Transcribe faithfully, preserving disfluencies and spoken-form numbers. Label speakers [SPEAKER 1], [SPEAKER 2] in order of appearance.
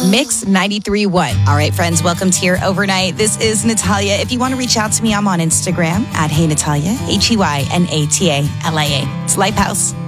[SPEAKER 1] Mix ninety-three point one. All right, friends, welcome to your overnight. This is Natalia. If you want to reach out to me, I'm on Instagram at Hey Natalia, H E Y N A T A L I A. It's Lifehouse.